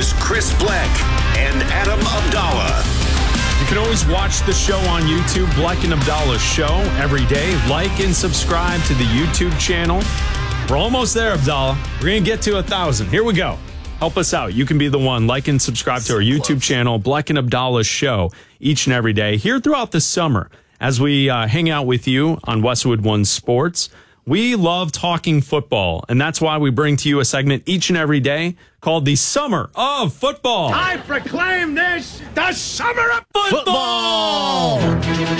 Here's Chris Black and Adam Abdallah. You can always watch the show on YouTube, Black and Abdallah Show, every day. Like and subscribe to the YouTube channel. We're almost there, Abdallah. We're going to get to 1,000. Here we go. Help us out. You can be the one. Like and subscribe to our YouTube channel, Black and Abdallah Show, each and every day. Here throughout the summer, as we hang out with you on Westwood One Sports, we love talking football, and that's why we bring to you a segment each and every day called the Summer of Football. I proclaim this the Summer of Football! What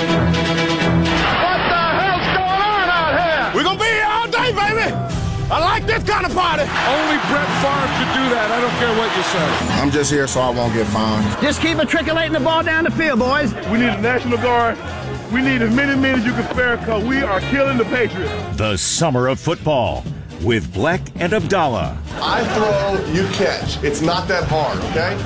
the hell's going on out here? We're going to be here all day, baby. I like this kind of party. Only Brett Favre could do that. I don't care what you say. I'm just here so I won't get fined. Just keep matriculating the ball down the field, boys. We need a National Guard. We need as many men as you can spare because we are killing the Patriots. The Summer of Football with Black and Abdallah. I throw, you catch. It's not that hard, okay?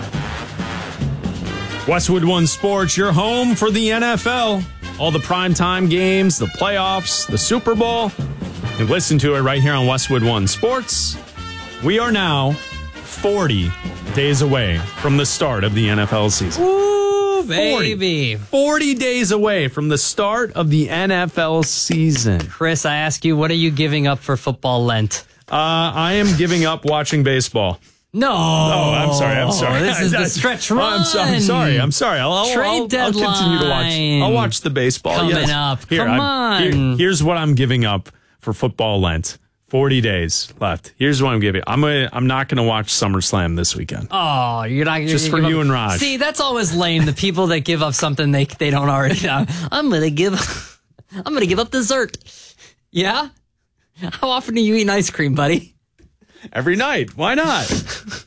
Westwood One Sports, your home for the NFL. All the primetime games, the playoffs, the Super Bowl. You listen to it right here on Westwood One Sports. We are now 40 days away from the start of the NFL season. Ooh, baby. 40 days away from the start of the NFL season. Chris, I ask you, what are you giving up for football Lent? I am giving up watching baseball. No. Oh, I'm sorry. This is the stretch run. I'm sorry. I'll Trade deadline. I'll continue to watch. I'll watch the baseball. Coming up. Come on. Here's what I'm giving up for football Lent. 40 days left. Here's what I'm giving. I'm not going to watch SummerSlam this weekend. Oh, you're not just for you and Raj. See, that's always lame. The people that give up something they don't already know. I'm gonna give up dessert. Yeah. How often are you eating ice cream, buddy? Every night. Why not?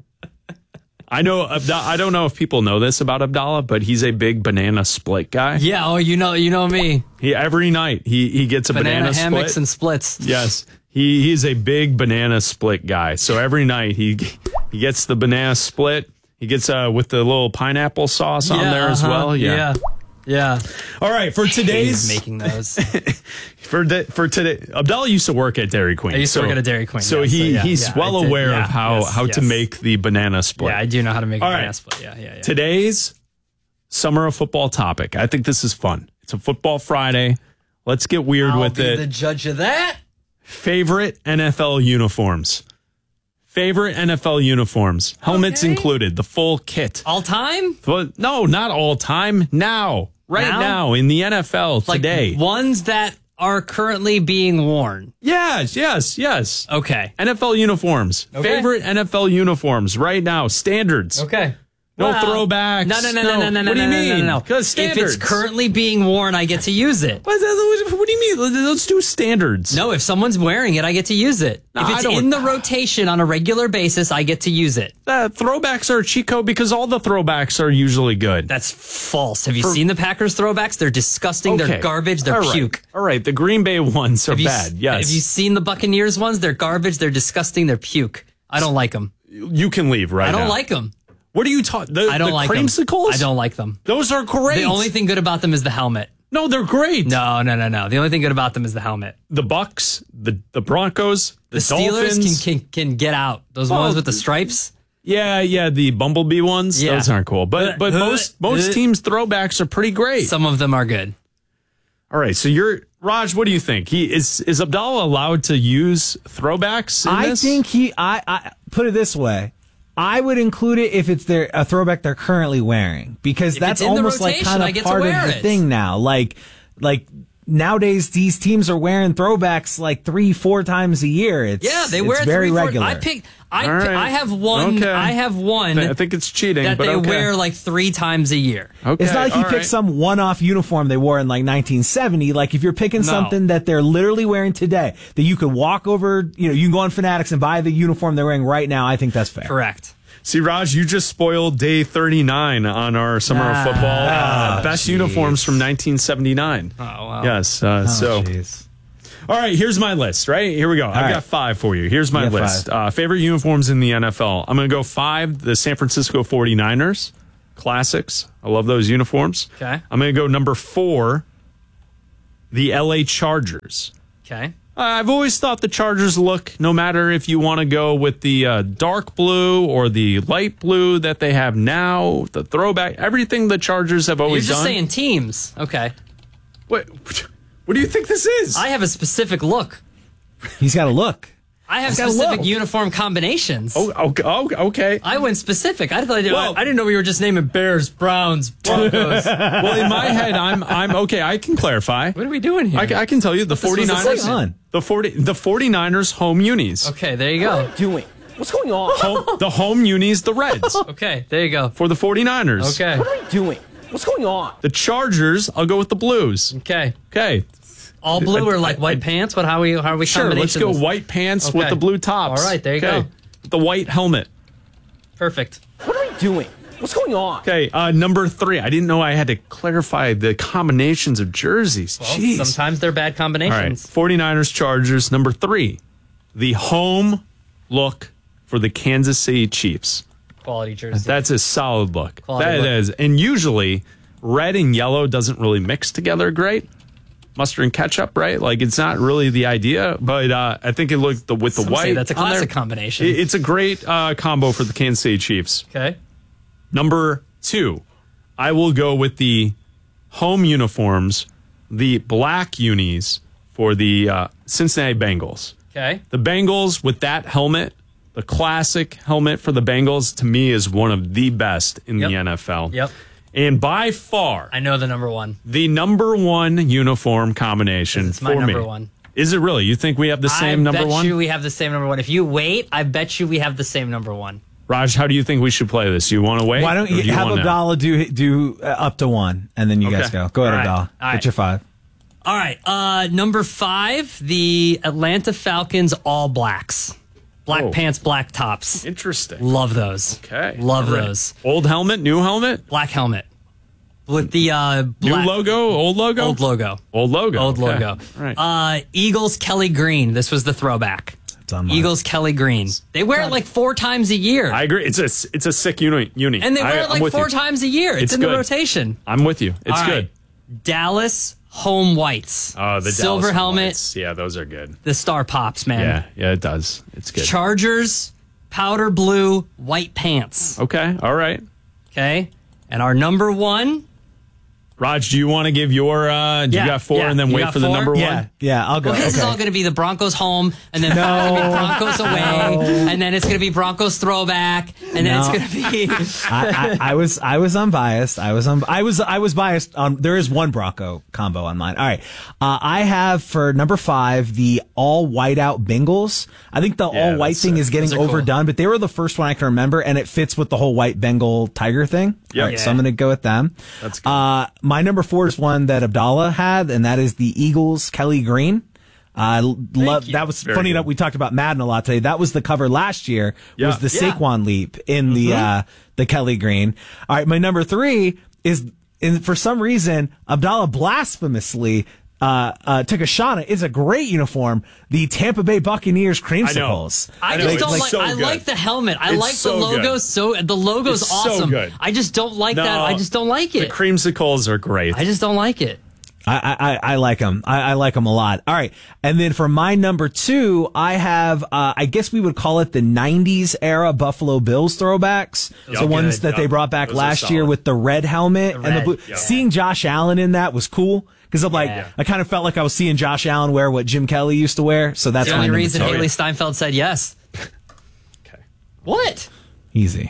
I don't know if people know this about Abdallah, but he's a big banana split guy. Yeah. Oh, you know me. Every night he gets a banana hammocks split. and splits. Yes. He's a big banana split guy. So every night he gets the banana split. He gets with the little pineapple sauce on there as well. Yeah. All right, for today's making those. for today, Abdallah used to work at Dairy Queen. I used to work at a Dairy Queen. So he's well aware of how to make the banana split. Yeah, I do know how to make a banana split. Yeah. Today's Summer of Football topic. I think this is fun. It's a Football Friday. Let's get weird with it. I'll be the judge of that. Favorite NFL uniforms. Helmets included, the full kit. All time? No, not all time. Now. Right now in the NFL today. Like ones that are currently being worn. Yes. Okay. NFL uniforms. Okay. Favorite NFL uniforms right now. Standards. Okay. No throwbacks. No. What do you mean? No. Because standards. If it's currently being worn, I get to use it. What do you mean? Let's do standards. No, if someone's wearing it, I get to use it. No, if it's in the rotation on a regular basis, I get to use it. Throwbacks are a cheat code because all the throwbacks are usually good. That's false. Have you seen the Packers throwbacks? They're disgusting. Okay. They're garbage. They're puke. All right. The Green Bay ones are bad. Yes. Have you seen the Buccaneers ones? They're garbage. They're disgusting. They're puke. I don't like them. You can leave right now. I don't like them. What are you talking? I don't like creamsicles? Them. I don't like them. Those are great. The only thing good about them is the helmet. No, they're great. No. The only thing good about them is the helmet. The Bucks, the Broncos, the Steelers Dolphins can get out. Those ones with the stripes. Yeah, the Bumblebee ones. Yeah. Those aren't cool. But most teams' throwbacks are pretty great. Some of them are good. All right, so Raj, what do you think? Is Abdallah allowed to use throwbacks in this? I think I put it this way. I would include it if it's a throwback they're currently wearing, because that's almost like kind of part of the thing now. Like nowadays, these teams are wearing throwbacks like 3-4 times a year. They wear it very regular. I have one. Okay. I have one. I think it's cheating. That but they wear like 3 times a year. Okay. It's not like he picked some one-off uniform they wore in like 1970. Like if you're picking something that they're literally wearing today, that you could walk over, you can go on Fanatics and buy the uniform they're wearing right now. I think that's fair. Correct. See, Raj, you just spoiled day 39 on our Summer of Football. Best uniforms from 1979. Oh, wow. Yes. All right, here's my list, right? Here we go. I've got 5 for you. Here's my list. Favorite uniforms in the NFL. I'm going to go 5, the San Francisco 49ers. Classics. I love those uniforms. Okay. I'm going to go number 4, the LA Chargers. Okay. I've always thought the Chargers look, no matter if you want to go with the dark blue or the light blue that they have now, the throwback, everything the Chargers have always done. You're just saying teams. Okay. What do you think this is? I have a specific look. He's got a look. I have specific uniform combinations. Oh, okay. I went specific. I didn't know we were just naming Bears, Browns, Broncos. Well, in my head, I'm okay. I can clarify. What are we doing here? I can tell you the 49ers. The 49ers home unis. Okay, there you go. What are you doing? What's going on? The home unis, the Reds. Okay, there you go. For the 49ers. Okay. What are you doing? What's going on? The Chargers, I'll go with the Blues. Okay. All blue or like white pants? How are we sure, let's go white pants with the blue tops. All right, there you go. The white helmet. Perfect. What are you doing? What's going on? Okay, number 3. I didn't know I had to clarify the combinations of jerseys. Well, Jeez. sometimes they're bad combinations. All right, 49ers, Chargers. Number 3, the home look for the Kansas City Chiefs. Quality jersey. That's a solid look. Quality look. Is. And usually, red and yellow doesn't really mix together great. Mustard and ketchup, right? Like, it's not really the idea, but I think it looked with the white. That's a classic combination. It's a great combo for the Kansas City Chiefs. Okay. Number 2, I will go with the home uniforms, the black unis for the Cincinnati Bengals. Okay. The Bengals with that helmet, the classic helmet for the Bengals, to me is one of the best in the NFL. Yep. And by far, I know the number 1. The number 1 uniform combination it's my for number me. 1. Is it really? You think we have the same number 1? I bet you we have the same number 1. If you wait, I bet you we have the same number 1. Raj, how do you think we should play this? You want to wait? Why don't you have Abdallah do up to 1, and then you guys go. Go ahead, Abdallah. Get your 5. All right. Number 5, the Atlanta Falcons All Blacks. Black pants, black tops. Interesting. Love those. Okay. Love those. Old helmet, new helmet? Black helmet. With the black. New logo, old logo? Old logo. Old logo. Old okay. logo. All right. Eagles Kelly Green. This was the throwback. It's on mine. Eagles Kelly Green. They wear it like 4 times a year. I agree. It's a sick uni. And they wear it like 4 times a year. It's in good. the rotation. I'm with you. It's All good. Right. Dallas home whites. Oh, the silver Dallas helmet. Whites. Yeah, those are good. The star pops, man. Yeah, it does. It's good. Chargers powder blue white pants. Okay, all right. Okay, and our number 1. Raj, do you want to give your? You got 4, and then wait for the number 1. Yeah, I'll go. Well, his is all going to be the Broncos home, and then it's going to be Broncos away, and then it's going to be Broncos throwback, and then it's going to be. I was unbiased. I was biased. There is one Bronco combo on mine. All right, I have for number 5 the all whiteout Bengals. I think the all white thing is getting overdone, cool. But they were the first one I can remember, and it fits with the whole white Bengal tiger thing. Yeah, right, so I'm going to go with them. That's good. My number 4 is one that Abdallah had, and that is the Eagles Kelly Green. Love that was Very funny good. enough. We talked about Madden a lot today. That was the cover last year. Was the Saquon leap in the Kelly Green. All right, my number 3 is, for some reason, Abdallah blasphemously took a shot at. It's a great uniform. The Tampa Bay Buccaneers creamsicles. I just don't like. I like the helmet. I like the logo. The logo's awesome. So good. I just don't like that. I just don't like it. The creamsicles are great. I just don't like it. I like them. I like them a lot. All right. And then for my number 2, I have, I guess we would call it the 90s era Buffalo Bills throwbacks. The ones that they brought back last year with the red helmet and the blue. Seeing Josh Allen in that was cool. Because I'm like, I kind of felt like I was seeing Josh Allen wear what Jim Kelly used to wear. So that's the only reason Haley Steinfeld said yes. Okay. What? Easy.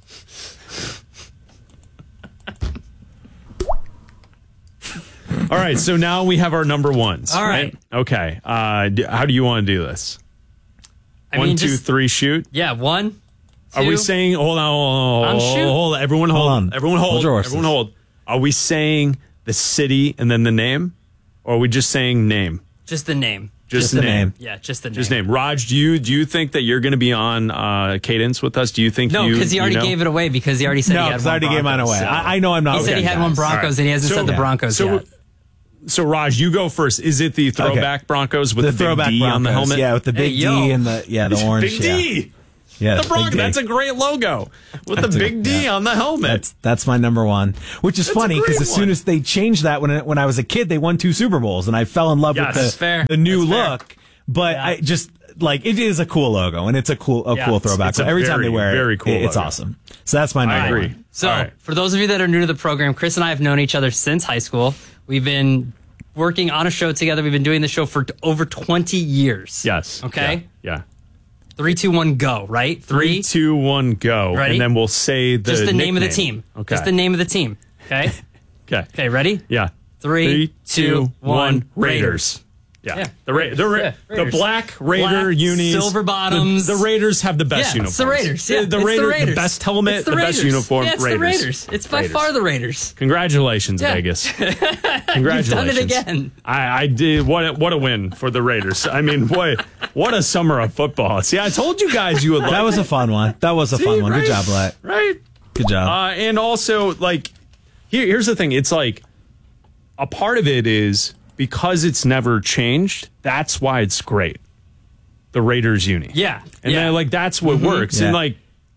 All right, so now we have our number 1s. All right. Okay. How do you want to do this? 1, 2, 3, shoot? Yeah, 1, 2. Are we saying, hold on. Hold on. Everyone hold. Everyone hold. Everyone hold. Are we saying the city and then the name? Or are we just saying name? Just the name. Just the name. Yeah, just the name. Just name. Raj, do you think that you're going to be on cadence with us? Do you think No, because he already gave it away because he already said he had one. No, because I already gave mine away. So. I know I'm not. He said he had one Broncos and he hasn't said the Broncos yet. So Raj, you go first. Is it the throwback Broncos with the throwback big D Broncos, on the helmet? Yeah, with the big D and the orange. Big D. Yeah, the Broncos. That's a great logo with the big D on the helmet. That's my number 1, which is funny because as soon as they changed that when I was a kid, they won 2 Super Bowls, and I fell in love with the new look. But I just like it is a cool logo and it's a cool throwback. It's every time they wear very cool it's logo. awesome. So that's my number agree. one. So for those of you that are new to the program, Chris and I have known each other since high school. We've been working on a show together. We've been doing the show for over 20 years. Yes. Okay. Yeah. 3, 2, 1, go. Right. 3, 2, 1, go. Ready? And then we'll say just the name of the nickname. team. Okay. Just the name of the team. Okay. Okay. Okay. Ready? Yeah. 3, 2, 1. Raiders. Yeah. Yeah. The Raiders. black Raider unis. Silver bottoms. The Raiders have the best uniforms. It's the Raiders. Yeah, The it's Raiders. the Raiders. The best helmet, It's the best Raiders. uniform. Yeah, it's the Raiders. It's by far the Raiders. Congratulations, Yeah. Vegas. Congratulations. You've done it again. I did. What a win for the Raiders. I mean, what a summer of football. See, I told you guys you would love That was a fun one. Fun one. right? Good job, Blatt. Right. Good job. And also, like, here's the thing. It's like a part of it is because it's never changed. That's why it's great. The Raiders uni. Yeah. And then, like, that's what works. Yeah. And, like,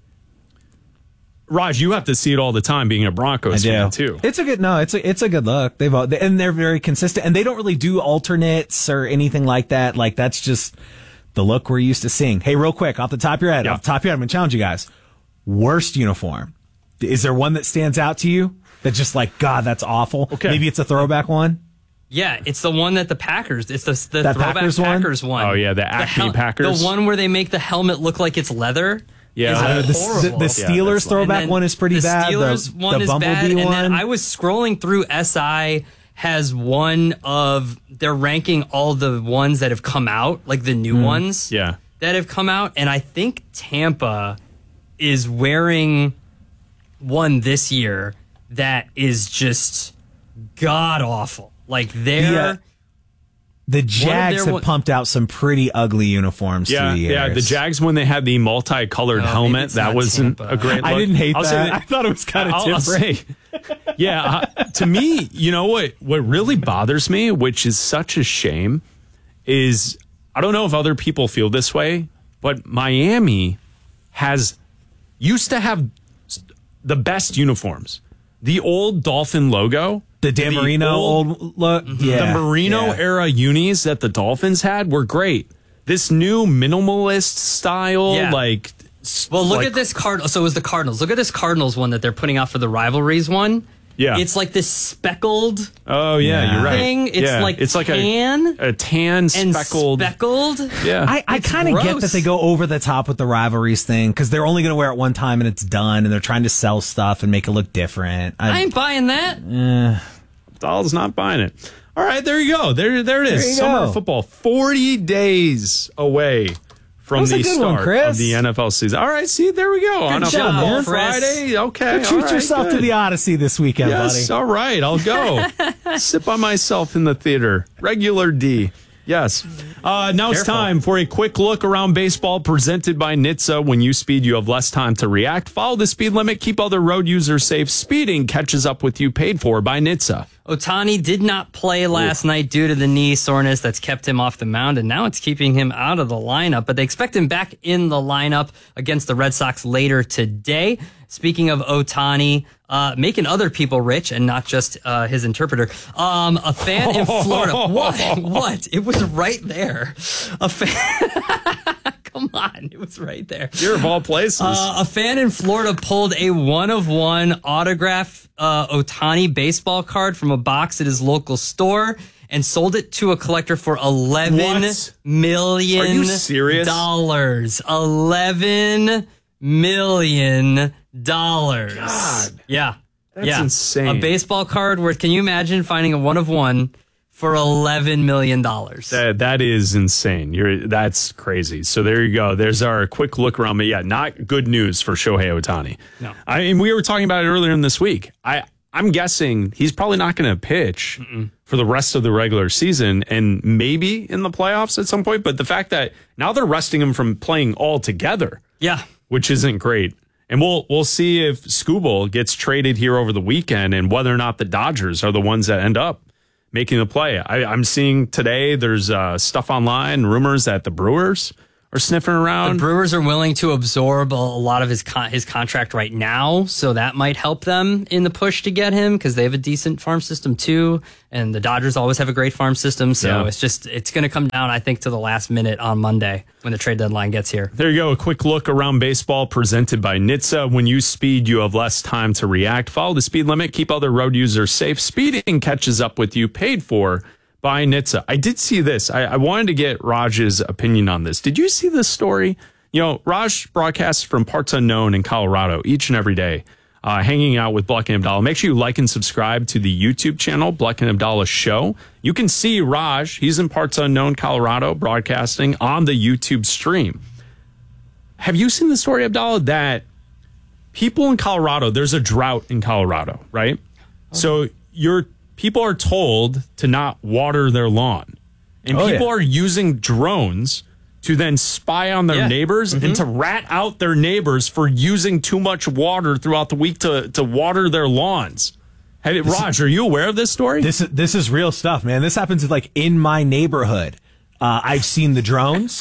Raj, you have to see it all the time being a Broncos fan, too. It's a good look. They're very consistent and they don't really do alternates or anything like that. Like, that's just the look we're used to seeing. Hey, real quick, off the top of your head, I'm going to challenge you guys. Worst uniform. Is there one that stands out to you that's just like, God, that's awful? Okay. Maybe it's a throwback one. Yeah, it's the one that the Packers. It's the That throwback Packers one? one. Oh, yeah, the Acme Packers. The one where they make the helmet look like it's leather. Yeah. is horrible. The Steelers throwback one is pretty bad. The Steelers one the is Bumblebee bad. one. And then I was scrolling through SI has one of they're ranking all the ones that have come out, like the new ones. Yeah. That have come out, and I think Tampa is wearing one this year that is just god awful. Like the Jags have pumped out some pretty ugly uniforms through the years. Yeah, the Jags, when they had the multicolored helmet, that wasn't a great look. I didn't hate that. I thought it was kind of different. To me, you know what really bothers me, which is such a shame, is I don't know if other people feel this way, but Miami used to have the best uniforms. The old Dolphin logo. The Dan Marino old look. Yeah. The Marino era unis that the Dolphins had were great. This new minimalist style, look at this Cardinals. So it was the Cardinals. Look at this Cardinals one that they're putting out for the rivalries one. Yeah. It's like this speckled. Oh, yeah, you're right. Thing. It's like tan, a tan speckled. Yeah. I kind of get that they go over the top with the rivalries thing because they're only going to wear it one time and it's done and they're trying to sell stuff and make it look different. I ain't buying that. Doll's not buying it. All right, there you go. There it is. Summer football, 40 days away from the start of the NFL season. All right, see, there we go. On a football Friday. Okay. Treat yourself to the Odyssey this weekend, buddy. All right, I'll go. Sit by myself in the theater. Regular D. Yes. Now it's time for a quick look around baseball presented by NHTSA. When you speed, you have less time to react. Follow the speed limit. Keep other road users safe. Speeding catches up with you. Paid for by NHTSA. Ohtani did not play last night due to the knee soreness that's kept him off the mound, and now it's keeping him out of the lineup. But they expect him back in the lineup against the Red Sox later today. Speaking of Ohtani, making other people rich and not just his interpreter. A fan in Florida. What? It was right there. A fan. Come on. It was right there. You're of all places. A fan in Florida pulled a 1-of-1 autographed Ohtani baseball card from a box at his local store and sold it to a collector for $11 million. Are you serious? $11 million. God. Yeah. That's insane. A baseball card worth, can you imagine finding a 1-of-1 for $11 million? That is insane. That's crazy. So there you go. There's our quick look around. But yeah, not good news for Shohei Ohtani. No. And we were talking about it earlier in this week. I'm guessing he's probably not going to pitch for the rest of the regular season and maybe in the playoffs at some point. But the fact that now they're resting him from playing altogether. Yeah. Which isn't great. And we'll see if Skubal gets traded here over the weekend and whether or not the Dodgers are the ones that end up making the play. I'm seeing today there's stuff online, rumors that the Brewers are sniffing around. The Brewers are willing to absorb a lot of his contract right now, so that might help them in the push to get him because they have a decent farm system too, and the Dodgers always have a great farm system. So it's going to come down, I think, to the last minute on Monday when the trade deadline gets here. There you go. A quick look around baseball presented by NHTSA. When you speed, you have less time to react. Follow the speed limit. Keep other road users safe. Speeding catches up with you. Paid for by NHTSA. I did see this. I wanted to get Raj's opinion on this. Did you see this story? You know, Raj broadcasts from parts unknown in Colorado each and every day, hanging out with Bleck and Abdallah. Make sure you like and subscribe to the YouTube channel, Bleck and Abdallah Show. You can see Raj. He's in parts unknown, Colorado, broadcasting on the YouTube stream. Have you seen the story, Abdallah, that people in Colorado, there's a drought in Colorado, right? So people are told to not water their lawn. And people are using drones to then spy on their neighbors and to rat out their neighbors for using too much water throughout the week to water their lawns. Raj, are you aware of this story? This is real stuff, man. This happens like in my neighborhood. I've seen the drones.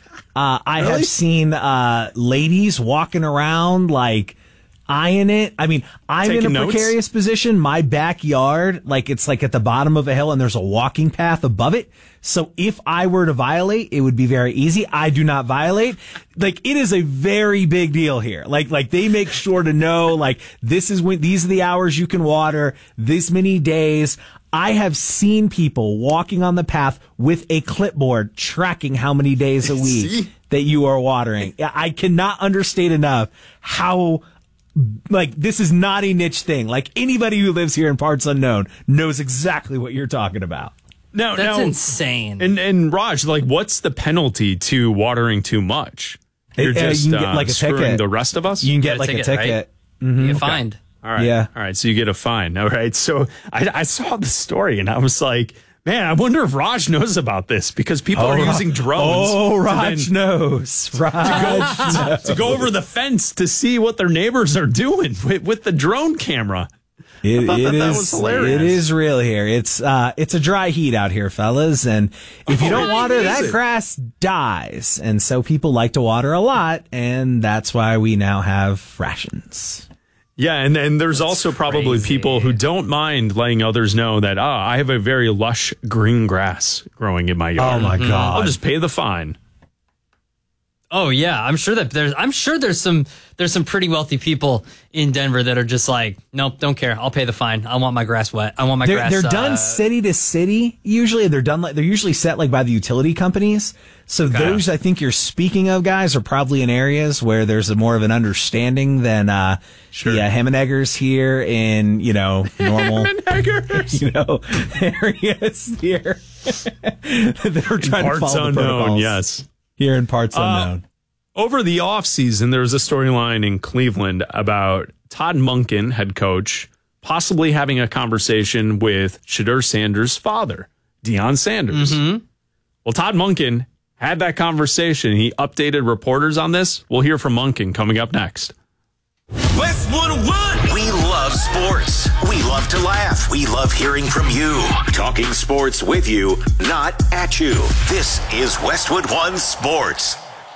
I have seen ladies walking around like eyeing it. I mean, I'm in a precarious position. My backyard, it's like at the bottom of a hill and there's a walking path above it. So if I were to violate, it would be very easy. I do not violate. It is a very big deal here. Like they make sure to know, these are the hours you can water, this many days. I have seen people walking on the path with a clipboard tracking how many days a week that you are watering. I cannot understate enough how this is not a niche thing. Anybody who lives here in parts unknown knows exactly what you're talking about. That's insane. And Raj, what's the penalty to watering too much? You're just you can get, a screwing ticket. The rest of us? You can get a ticket. Right? Mm-hmm. You get fined. All right. Yeah. All right. So you get a fine. All right. So I saw the story and I was like, man, I wonder if Raj knows about this because people are using drones. Oh, Raj knows. To go over the fence to see what their neighbors are doing with the drone camera. It was hilarious. It is real here. It's a dry heat out here, fellas. And if you don't water, that grass dies. And so people like to water a lot. And that's why we now have rations. Yeah, and there's also probably people who don't mind letting others know that, I have a very lush green grass growing in my yard. Oh, my God. I'll just pay the fine. Oh, yeah. I'm sure there's some pretty wealthy people in Denver that are just like, nope, don't care. I'll pay the fine. I want my grass wet. I want my grass. They're done city to city. Usually they're usually set by the utility companies. So those I think you're speaking of, guys, are probably in areas where there's more of an understanding than the Hemmeneggers here in, normal areas here. They're trying to follow the protocols. Yes. Here in parts unknown. Over the offseason, there was a storyline in Cleveland about Todd Monken, head coach, possibly having a conversation with Shedeur Sanders' father, Deion Sanders. Mm-hmm. Well, Todd Monken had that conversation. He updated reporters on this. We'll hear from Monken coming up next. Westwood One. We love sports. We love to laugh. We love hearing from you. Talking sports with you, not at you. This is Westwood One Sports.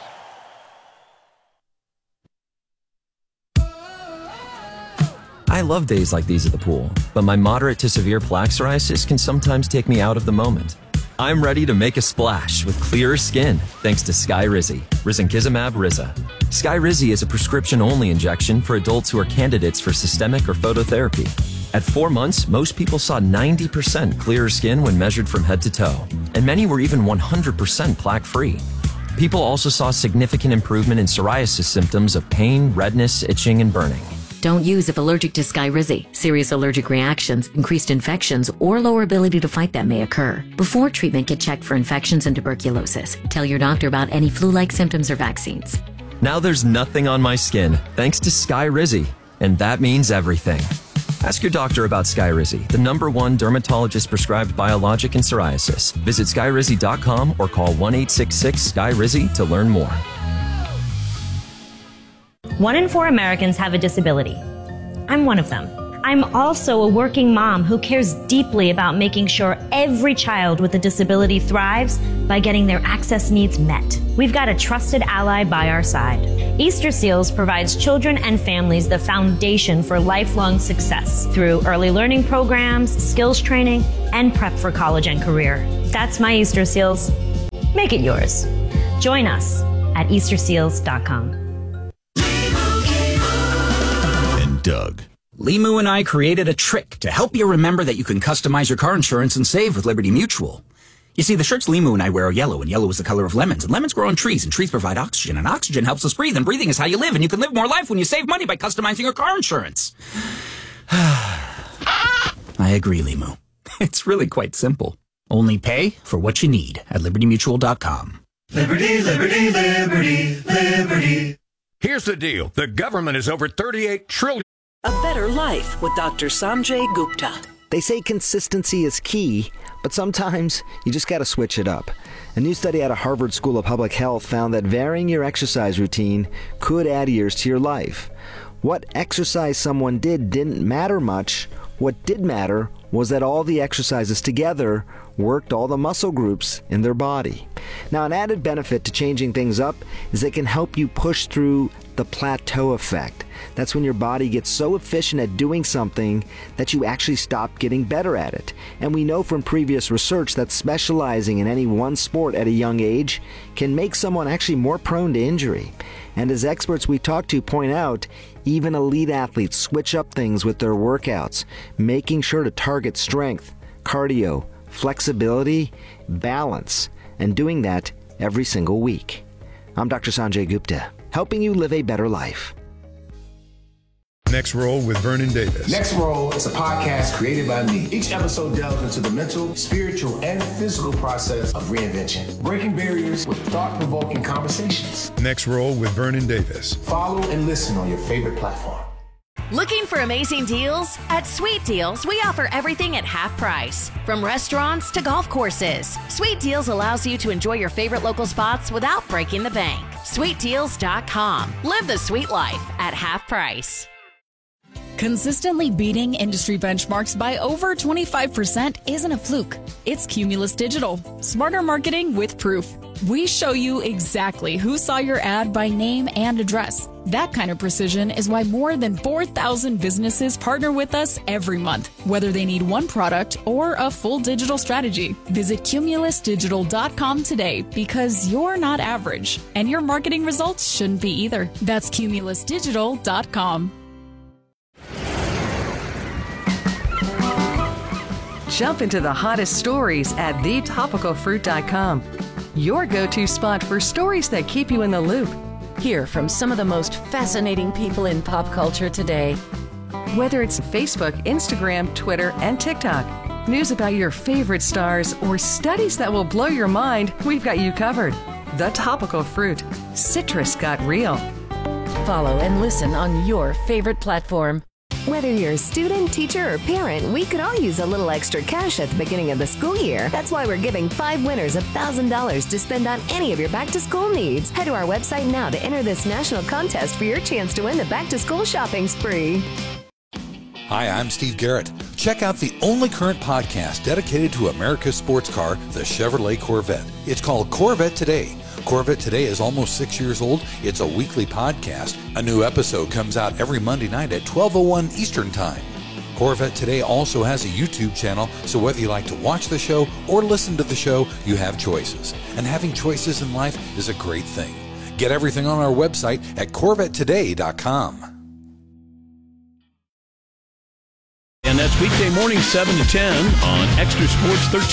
I love days like these at the pool, but my moderate to severe plaque psoriasis can sometimes take me out of the moment. I'm ready to make a splash with clearer skin thanks to Skyrizi, Risankizumab Riza. Skyrizi is a prescription-only injection for adults who are candidates for systemic or phototherapy. At 4 months, most people saw 90% clearer skin when measured from head to toe, and many were even 100% plaque-free. People also saw significant improvement in psoriasis symptoms of pain, redness, itching, and burning. Don't use if allergic to Skyrizi. Serious allergic reactions, increased infections, or lower ability to fight them may occur. Before treatment, get checked for infections and tuberculosis. Tell your doctor about any flu-like symptoms or vaccines. Now there's nothing on my skin thanks to Skyrizi, and that means everything. Ask your doctor about Skyrizi, the #1 dermatologist-prescribed biologic in psoriasis. Visit Skyrizi.com or call 1-866-SKY-RIZI to learn more. 1 in 4 Americans have a disability. I'm one of them. I'm also a working mom who cares deeply about making sure every child with a disability thrives by getting their access needs met. We've got a trusted ally by our side. Easter Seals provides children and families the foundation for lifelong success through early learning programs, skills training, and prep for college and career. That's my Easter Seals. Make it yours. Join us at EasterSeals.com. And Doug. Limu and I created a trick to help you remember that you can customize your car insurance and save with Liberty Mutual. You see, the shirts Limu and I wear are yellow, and yellow is the color of lemons, and lemons grow on trees, and trees provide oxygen, and oxygen helps us breathe, and breathing is how you live, and you can live more life when you save money by customizing your car insurance. I agree, Limu. It's really quite simple. Only pay for what you need at LibertyMutual.com. Liberty, liberty, liberty, liberty. Here's the deal. The government is over $38 trillion. A Better Life with Dr. Sanjay Gupta. They say consistency is key, but sometimes you just got to switch it up. A new study out of Harvard School of Public Health found that varying your exercise routine could add years to your life. What exercise someone did didn't matter much. What did matter was that all the exercises together worked all the muscle groups in their body. Now, an added benefit to changing things up is it can help you push through the plateau effect. That's when your body gets so efficient at doing something that you actually stop getting better at it. And we know from previous research that specializing in any one sport at a young age can make someone actually more prone to injury. And as experts we talk to point out, even elite athletes switch up things with their workouts, making sure to target strength, cardio, flexibility, balance, and doing that every single week. I'm Dr. Sanjay Gupta, helping you live a better life. Next Roll with Vernon Davis. Next Roll is a podcast created by me. Each episode delves into the mental, spiritual, and physical process of reinvention, breaking barriers with thought-provoking conversations. Next Roll with Vernon Davis. Follow and listen on your favorite platform. Looking for amazing deals? At Sweet Deals, we offer everything at half price. From restaurants to golf courses, Sweet Deals allows you to enjoy your favorite local spots without breaking the bank. SweetDeals.com. Live the sweet life at half price. Consistently beating industry benchmarks by over 25% isn't a fluke. It's Cumulus Digital. Smarter marketing with proof. We show you exactly who saw your ad by name and address. That kind of precision is why more than 4,000 businesses partner with us every month, whether they need one product or a full digital strategy. Visit CumulusDigital.com today because you're not average, and your marketing results shouldn't be either. That's CumulusDigital.com. Jump into the hottest stories at thetopicalfruit.com. Your go-to spot for stories that keep you in the loop. Hear from some of the most fascinating people in pop culture today. Whether it's Facebook, Instagram, Twitter, and TikTok, news about your favorite stars, or studies that will blow your mind, we've got you covered. The Topical Fruit. Citrus got real. Follow and listen on your favorite platform. Whether you're a student, teacher, or parent, we could all use a little extra cash at the beginning of the school year. That's why we're giving 5 winners $1,000 to spend on any of your back-to-school needs. Head to our website now to enter this national contest for your chance to win the back-to-school shopping spree. Hi, I'm Steve Garrett. Check out the only current podcast dedicated to America's sports car, the Chevrolet Corvette. It's called Corvette Today. Corvette Today is almost 6 years old. It's a weekly podcast. A new episode comes out every Monday night at 12:01 Eastern Time. Corvette Today also has a YouTube channel, so whether you like to watch the show or listen to the show, you have choices. And having choices in life is a great thing. Get everything on our website at CorvetteToday.com. And that's weekday morning 7 to 10 on Extra Sports 13.